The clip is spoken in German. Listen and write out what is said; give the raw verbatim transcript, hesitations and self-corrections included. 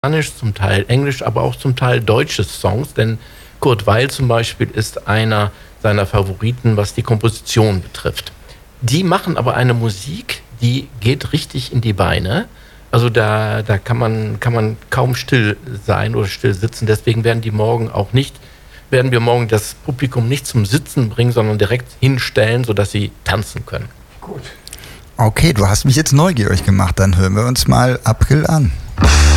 Spanisch, zum Teil Englisch, aber auch zum Teil deutsche Songs, denn Kurt Weill zum Beispiel ist einer seiner Favoriten, was die Komposition betrifft. Die machen aber eine Musik, die geht richtig in die Beine. Also da, da kann man, kann man kaum still sein oder still sitzen. Deswegen werden die morgen auch nicht, werden wir morgen das Publikum nicht zum Sitzen bringen, sondern direkt hinstellen, sodass sie tanzen können. Gut. Okay, du hast mich jetzt neugierig gemacht. Dann hören wir uns mal April an.